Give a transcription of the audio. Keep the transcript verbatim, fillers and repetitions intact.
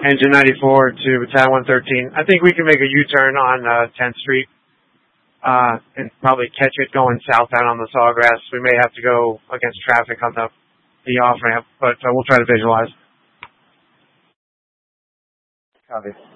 Engine ninety-four to Battalion one thirteen. I think we can make a U-turn on uh, tenth Street uh, and probably catch it going southbound on the Sawgrass. We may have to go against traffic on the, the off-ramp, but uh, we'll try to visualize. Copy.